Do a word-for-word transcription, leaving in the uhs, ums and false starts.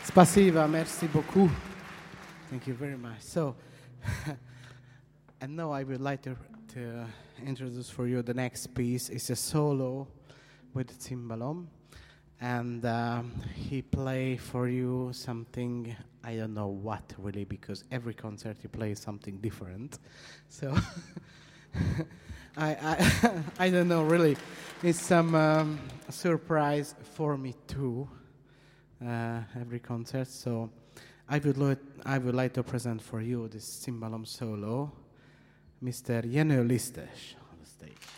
Spasiba, merci beaucoup. Thank you very much. So, and now I would like to, to introduce for you the next piece. It's a solo with cimbalom, and um, he play for you something, I don't know what really, because every concert he plays something different. So I, I, I don't know really. It's some um, surprise for me too, uh, every concert. So I would, lo- I would like to present for you this cimbalom solo, Mister Jenő Lisztes on the stage.